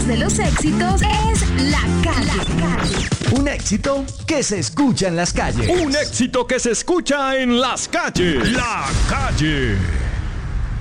más de los éxitos es La Calle. Un éxito que se escucha en las calles. Un éxito que se escucha en las calles. La Calle.